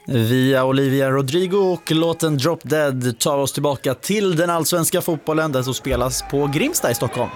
Via Olivia Rodrigo och låten Drop Dead tar oss tillbaka till den allsvenska fotbollen där som spelas på Grimsta i Stockholm.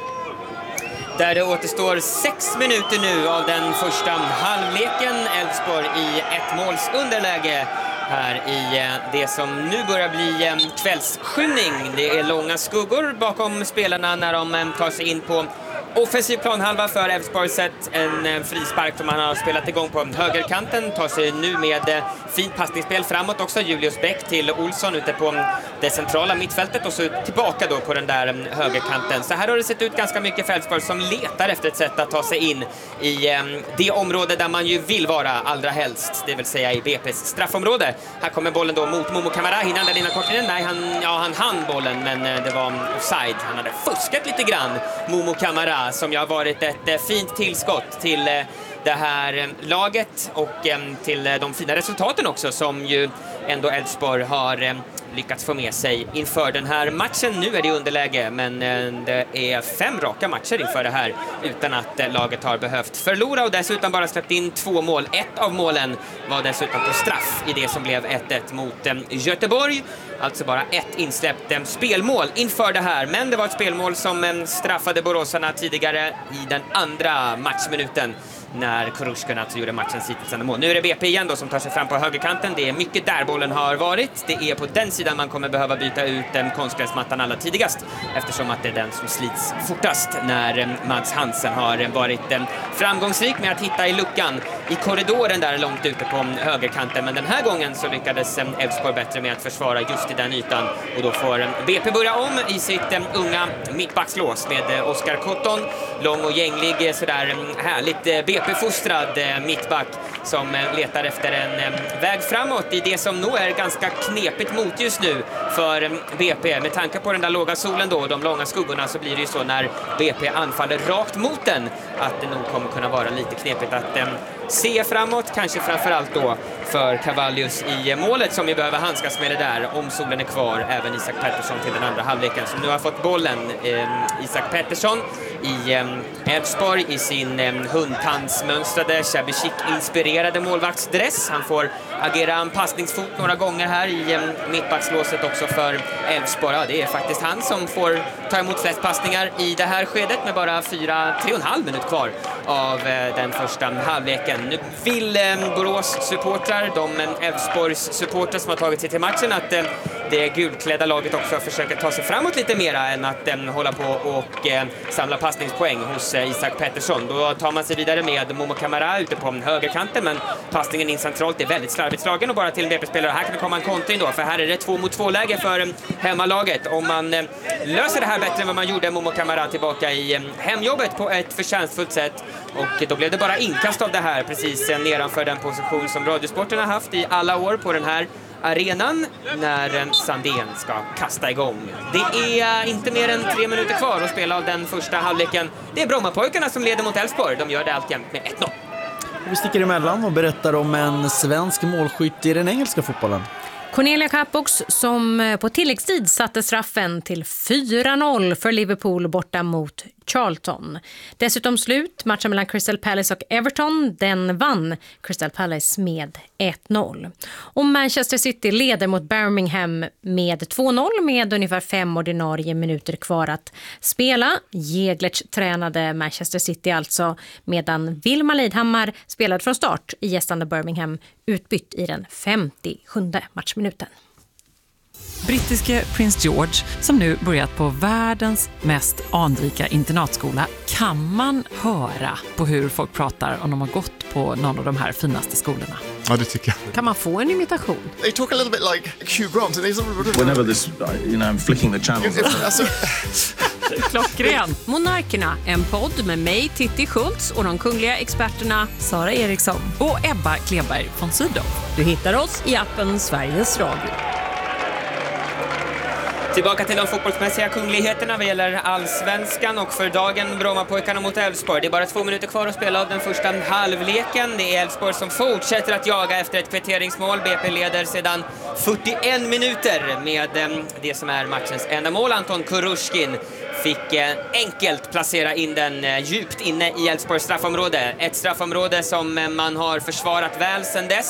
Där det återstår 6 minuter nu av den första halvleken. Elfsborg i ett måls underläge här i det som nu börjar bli kvällsskymning. Det är långa skuggor bakom spelarna när de tar sig in på offensiv planhalva för Elfsborg. Sett en frispark som han har spelat igång på högerkanten. Tar sig nu med fint passningsspel framåt också. Julius Bäck till Olsson ute på det centrala mittfältet och så tillbaka då på den där högerkanten. Så här har det sett ut ganska mycket för Elfsborg som letar efter ett sätt att ta sig in i det område där man ju vill vara allra helst. Det vill säga i BP's straffområde. Här kommer bollen då mot Momo Camara. Hinner den innan kortinen? Nej, han hann bollen men det var offside. Han hade fuskat lite grann, Momo Camara, som ju har varit ett fint tillskott till det här laget och till de fina resultaten också som ju ändå Elfsborg har lyckats få med sig inför den här matchen. Nu är det underläge, men det är 5 raka matcher inför det här utan att laget har behövt förlora och dessutom bara släppt in 2 mål. Ett av målen var dessutom på straff i det som blev 1-1 mot Göteborg. Alltså bara ett insläppt spelmål inför det här, men det var ett spelmål som straffade boråsarna tidigare i den andra matchminuten när Kurushkin alltså gjorde matchens hittills enda mål. Nu är det BP igen då som tar sig fram på högerkanten. Det är mycket där bollen har varit. Det är på den sidan man kommer behöva byta ut konstgräsmattan allra tidigast eftersom att det är den som slits fortast när Mads Hansen har varit framgångsrik med att hitta i luckan i korridoren där långt ute på högerkanten. Men den här gången så lyckades Elfsborg bättre med att försvara just i den ytan och då får BP börja om i sitt unga mittbackslås med Oskar Cotton. Lång och gänglig, sådär härligt BP-fostrad mittback som letar efter en väg framåt i det som nog är ganska knepigt mot just nu för BP. Med tanke på den där låga solen då, de långa skuggorna, så blir det ju så när BP anfaller rakt mot den att det nog kommer kunna vara lite knepigt att se framåt, kanske framförallt då för Cavallius i målet som vi behöver handskas med det där om solen är kvar. Även Isak Pettersson till den andra halvleken som nu har fått bollen. Isak Pettersson i Elfsborg i sin hundtandsmönstrade shabby chic-inspirerade målvaktsdress. Han får agera en passningsfot några gånger här i mittbackslåset också för Elfsborg. Ja, det är faktiskt han som får ta emot flest passningar i det här skedet med bara 3,5 minut kvar av den första halvleken. Nu vill Borås supportrar, de Elfsborgs supportrar som har tagit sig till matchen, att det gulklädda laget också försöker ta sig framåt lite mera än att hålla på och samla passningspoäng hos Isak Pettersson. Då tar man sig vidare med Momo Camara ute på högerkanten, men passningen in centralt är väldigt slarvigt slagen och bara till en BP-spelare. Här kan det komma en kontring då, för här är det 2-mot-2-läge för hemmalaget. Om man löser det här bättre än vad man gjorde, Momo Camara tillbaka i hemjobbet på ett förtjänstfullt sätt, och då blev det bara inkast av det här precis nedanför den position som Radiosporten har haft i alla år på den här arenan när Sandén ska kasta igång. Det är inte mer än 3 minuter kvar att spela av den första halvleken. Det är Brommapojkarna som leder mot Elfsborg. De gör det alltjämt med 1-0. Vi sticker emellan och berättar om en svensk målskytt i den engelska fotbollen. Cornelia Capbox som på tilläggstid satte straffen till 4-0 för Liverpool borta mot Charlton. Dessutom slut matchen mellan Crystal Palace och Everton. Den vann Crystal Palace med 1-0. Och Manchester City leder mot Birmingham med 2-0 med ungefär 5 ordinarie minuter kvar att spela. Jeglerts tränade Manchester City alltså, medan Wilma Leidhammar spelade från start i gästande Birmingham, utbytt i den 57:e matchminuten. Brittiske prins George, som nu börjat på världens mest anrika internatskola, kan man höra på hur folk pratar om de har gått på någon av de här finaste skolorna. Ja, det tycker jag. Kan man få en imitation? They talk a little bit like Hugh Grant. Whenever this, I'm flicking the channels. Klockren. Monarkerna, en podd med mig, Titti Schultz, och de kungliga experterna Sara Eriksson Och Ebba Kleberg von Sydow. Du hittar oss i appen Sveriges Radio. Tillbaka till de fotbollsmässiga kungligheterna vad gäller allsvenskan, och för dagen Brommapojkarna mot Elfsborg. Det är bara 2 minuter kvar att spela av den första halvleken. Det är Elfsborg som fortsätter att jaga efter ett kvitteringsmål. BP leder sedan 41 minuter med det som är matchens enda mål. Anton Kurushkin fick enkelt placera in den djupt inne i Elfsborgs straffområde. Ett straffområde som man har försvarat väl sedan dess.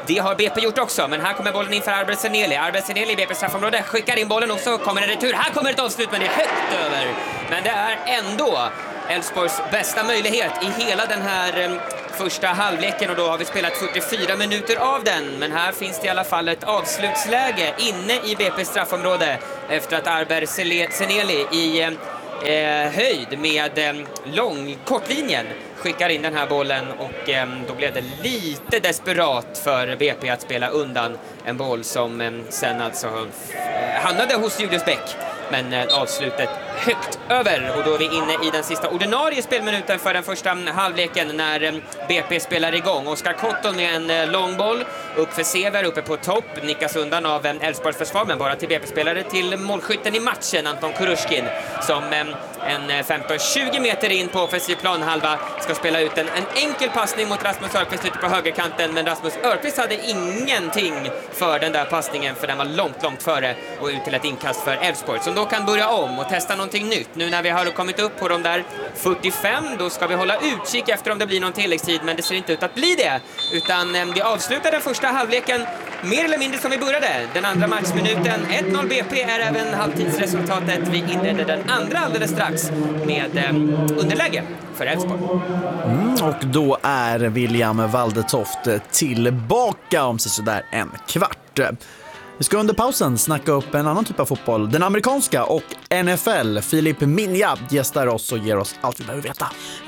Det har BP gjort också, men här kommer bollen in för Arber Seneli. Arber Seneli i BP:s straffområde skickar in bollen och så kommer en retur. Här kommer ett avslut, men det är högt över. Men det är ändå Elfsborgs bästa möjlighet i hela den här första halvleken, och då har vi spelat 44 minuter av den. Men här finns det i alla fall ett avslutsläge inne i BP:s straffområde efter att Arber Seneli i höjd med kortlinjen skickar in den här bollen, och då blev det lite desperat för BP att spela undan en boll som sen alltså hamnade hos Julius Bäck, men avslutet högt över. Och då är vi inne i den sista ordinarie spelminuten för den första halvleken när BP spelar igång. Oskar Cotton med en lång boll upp för Sever uppe på topp, nickas undan av Elfsborgs försvar, men bara till BP-spelare till målskytten i matchen Anton Kurushkin, som en 15-20 meter in på offensiv planhalva ska spela ut en enkel passning mot Rasmus Örqvist ute på högerkanten, men Rasmus Örqvist hade ingenting för den där passningen, för den var långt före och ut till ett inkast för Elfsborg, som då kan börja om och testa någonting nytt. Nu när vi har kommit upp på de där 45, då ska vi hålla utkik efter om det blir någon tilläggstid, men det ser inte ut att bli det, utan vi avslutar den första halvleken mer eller mindre som vi började. Den andra matchminuten, 1-0 BP, är även halvtidsresultatet. Vi inledde den andra alldeles strax med underläge för Elfsborg. Och då är William Waldetoft tillbaka om sådär en kvart. Vi ska under pausen snacka upp en annan typ av fotboll, den amerikanska och NFL. Filip Minja gästar oss och ger oss allt vi behöver veta.